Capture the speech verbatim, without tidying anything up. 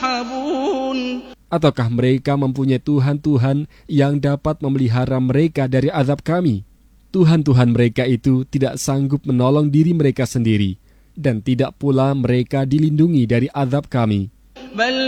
يصحبون. Ataukah mereka mempunyai Tuhan-Tuhan yang dapat memelihara mereka dari azab kami? Tuhan-Tuhan mereka itu tidak sanggup menolong diri mereka sendiri, dan tidak pula mereka dilindungi dari azab kami.